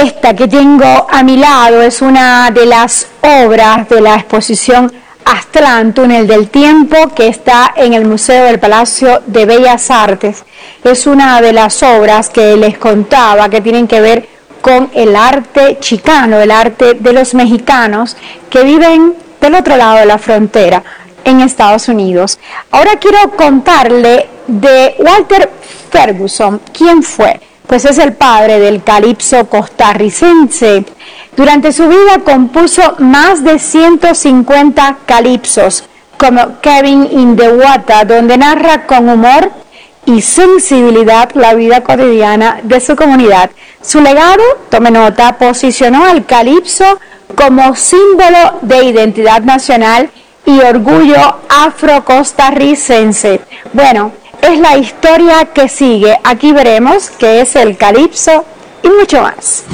Esta que tengo a mi lado es una de las obras de la exposición Aztlán, Túnel del Tiempo, que está en el Museo del Palacio de Bellas Artes. Es una de las obras que les contaba que tienen que ver con el arte chicano, el arte de los mexicanos que viven del otro lado de la frontera, en Estados Unidos. Ahora quiero contarle de Walter Ferguson. ¿Quién fue? Pues es el padre del calipso costarricense. Durante su vida compuso más de 150 calipsos, como Kevin in the Water, donde narra con humor y sensibilidad la vida cotidiana de su comunidad. Su legado, tome nota, posicionó al calipso como símbolo de identidad nacional y orgullo afrocostarricense. Bueno, es la historia que sigue. Aquí veremos qué es el calipso y mucho más.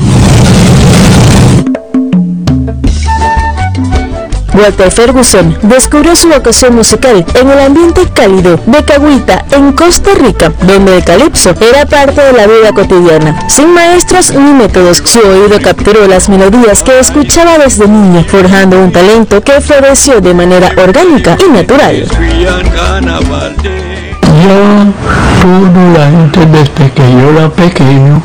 Walter Ferguson descubrió su vocación musical en el ambiente cálido de Cahuita, en Costa Rica, donde el calipso era parte de la vida cotidiana. Sin maestros ni métodos, su oído capturó las melodías que escuchaba desde niño, forjando un talento que floreció de manera orgánica y natural. Toda la gente desde que yo era pequeño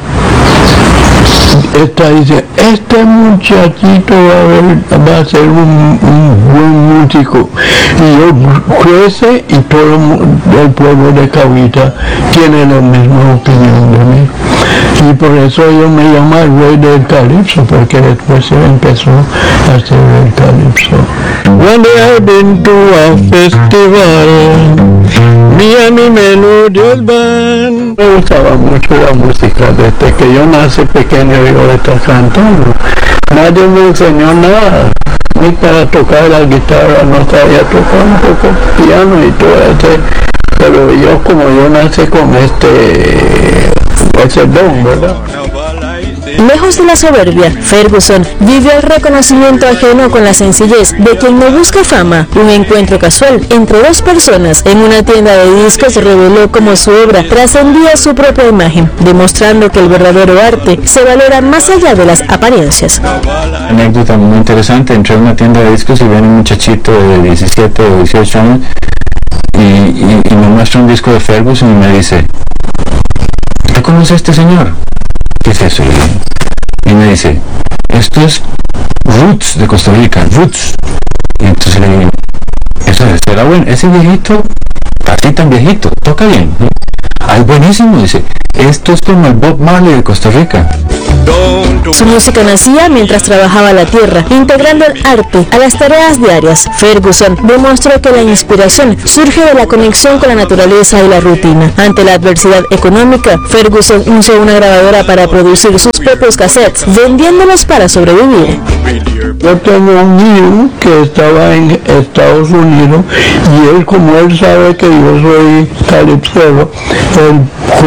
dice, este muchachito va a ser un buen músico, y yo crece y todo el pueblo de Cahuita tiene la misma opinión de mí, y por eso yo me llamo el rey del calipso, porque después se empezó a hacer el calipso. One day I've been to a festival, me and mi melodious band. Me gustaba mucho la música, desde que yo nací pequeño yo estaba cantando. Nadie me enseñó nada, ni para tocar la guitarra, no sabía tocar un poco piano y todo eso, pero como yo nací con ese don, ¿verdad? Lejos de la soberbia, Ferguson vivió el reconocimiento ajeno con la sencillez de quien no busca fama. Un encuentro casual entre dos personas en una tienda de discos reveló cómo su obra trascendía su propia imagen, demostrando que el verdadero arte se valora más allá de las apariencias. Anécdota muy interesante: entré a una tienda de discos y viene un muchachito de 17 o 18 años y me muestra un disco de Ferguson y me dice, ¿usted conoce a este señor? ¿Qué es eso? Y me dice, esto es Roots de Costa Rica, Roots. Y entonces le digo, eso será bueno, ese viejito, así tan viejito, toca bien. Ay, buenísimo, dice, esto es como el Bob Marley de Costa Rica. Su música nacía mientras trabajaba la tierra, integrando el arte a las tareas diarias. Ferguson demostró que la inspiración surge de la conexión con la naturaleza y la rutina. Ante la adversidad económica, Ferguson usó una grabadora para producir sus propios cassettes, vendiéndolos para sobrevivir. Yo tengo un hijo que estaba en Estados Unidos, y él, como él sabe que yo soy calipsero, él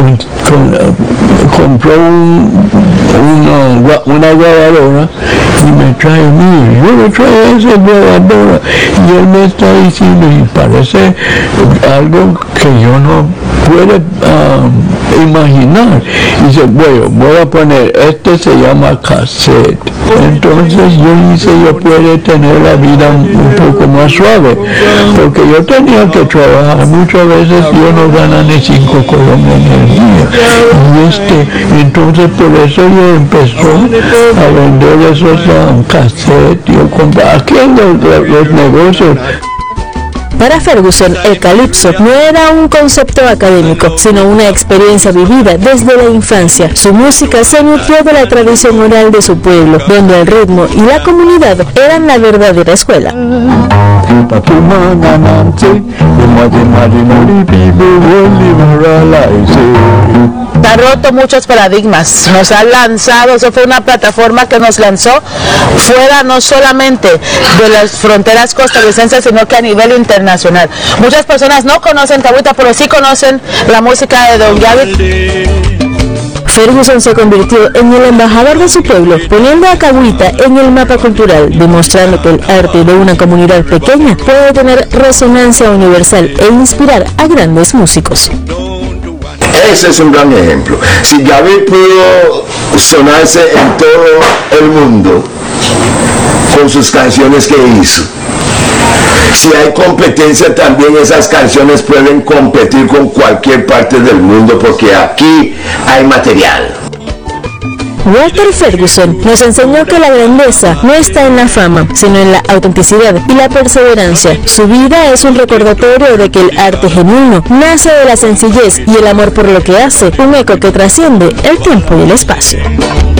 compró una grabadora y me trae a mí. Yo le traje esa grabadora y él me está diciendo, y parece algo que yo no puedo imaginar. Y dice, bueno, voy a poner, se llama cassette. Entonces yo puedo tener la vida un poco más suave, porque yo tenía que trabajar, muchas veces yo no gano ni 5 colombias en el día, y entonces por eso yo empezó a vender esos cassettes, yo compraba aquí en los negocios. Para Ferguson, el calipso no era un concepto académico, sino una experiencia vivida desde la infancia. Su música se nutrió de la tradición oral de su pueblo, donde el ritmo y la comunidad eran la verdadera escuela. Ha roto muchos paradigmas, nos ha lanzado, eso fue una plataforma que nos lanzó fuera no solamente de las fronteras costarricenses, sino que a nivel internacional. Muchas personas no conocen Cahuita, pero sí conocen la música de Don Gaby. Ferguson se convirtió en el embajador de su pueblo, poniendo a Cahuita en el mapa cultural, demostrando que el arte de una comunidad pequeña puede tener resonancia universal e inspirar a grandes músicos. Ese es un gran ejemplo. Si Gaby pudo sonarse en todo el mundo con sus canciones que hizo, si hay competencia también esas canciones pueden competir con cualquier parte del mundo porque aquí hay material. Walter Ferguson nos enseñó que la grandeza no está en la fama, sino en la autenticidad y la perseverancia. Su vida es un recordatorio de que el arte genuino nace de la sencillez y el amor por lo que hace, un eco que trasciende el tiempo y el espacio.